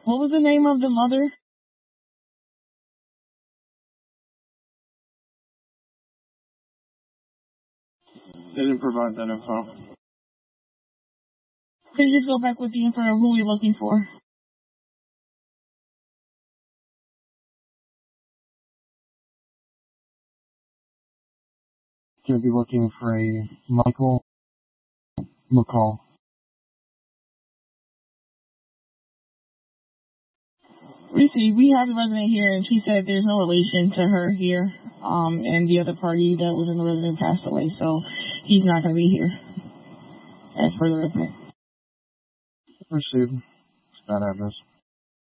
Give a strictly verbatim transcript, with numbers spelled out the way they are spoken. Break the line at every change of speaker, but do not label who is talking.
What was the name of the mother?
They didn't provide that info.
Could you just go back with the info of who we're looking for?
Going to be looking for a Michael McCall.
We see, we have the resident here, and she said there's no relation to her here, um, and the other party that was in the resident passed away, so he's not going to be here, as per the resident.
Received. It's that address.